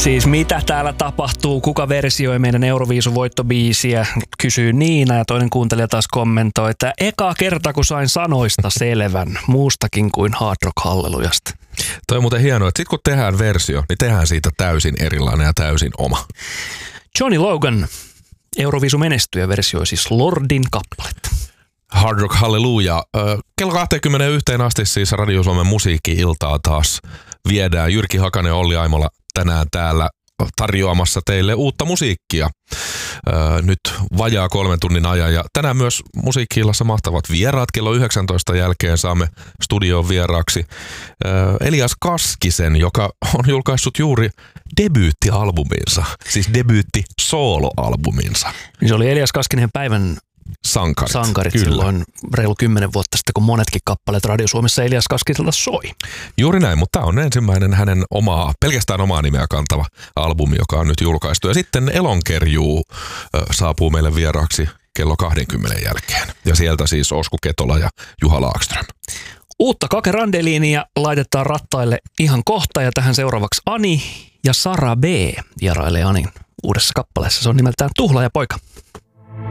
Siis mitä täällä tapahtuu? Kuka versioi meidän Euroviisu-voittobiisiä? Kysyy Niina ja toinen kuuntelija taas kommentoi, että eka kerta kun sain sanoista selvän muustakin kuin Hard Rock Hallelujasta. Toi on muuten hienoa, että sit kun tehdään versio, niin tehdään siitä täysin erilainen ja täysin oma. Johnny Logan, Euroviisu-menestyjä, versioi siis Lordin kappaletta. Hard Rock Hallelujah. Kello 21 asti siis Radio Suomen musiikki-iltaa taas viedään. Jyrki Hakanen ja Olli Aimola tänään täällä tarjoamassa teille uutta musiikkia. Nyt vajaa 3 tunnin ajan. Ja tänään myös musiikki-illassa mahtavat vieraat. Kello 19 jälkeen saamme studioon vieraaksi Elias Kaskisen, joka on julkaissut juuri debyyttialbuminsa. Siis debyytti-sooloalbuminsa. Se oli Elias Kaskinen päivän sankarit silloin reilu 10 vuotta sitten, kun monetkin kappaleet Radio Suomessa Elias Kaskiselta soi. Juuri näin, mutta tämä on ensimmäinen hänen pelkästään omaa nimeä kantava albumi, joka on nyt julkaistu. Ja sitten Elonkerjuu saapuu meille vieraaksi kello 20 jälkeen. Ja sieltä siis Osku Ketola ja Juha Laakström. Uutta Kake Randeliinia laitetaan rattaille ihan kohta ja tähän seuraavaksi Ani ja Sara B vierailee Anin uudessa kappaleessa. Se on nimeltään Tuhlaajapoika.